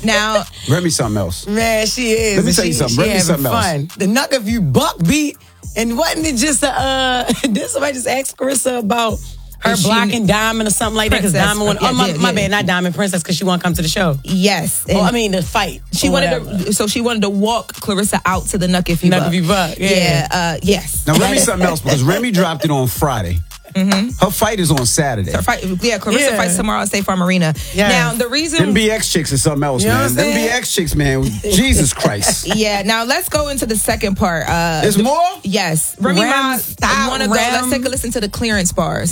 Now, Remy something else. Man, she is. Let me tell you something. Remy something fun. The Knuckerview Buck beat, and wasn't it just did somebody just ask Carissa about her blocking Diamond or something like that? Because Diamond went. My bad, not Diamond, Princess, because she won't come to the show. Yes. The fight. She wanted to walk Clarissa out to the Knuckerview Buck. Yeah. Yes. Now Remy something else because Remy dropped it on Friday. Her fight is on Saturday. Clarissa fights tomorrow at State Farm Arena. Yeah. Now, the reason... Them BX chicks is something else, man. Them BX chicks, man. Jesus Christ. Yeah, now let's go into the second part. There's more? Yes. Remy Ma, want to go. Let's take a listen to the clearance bars.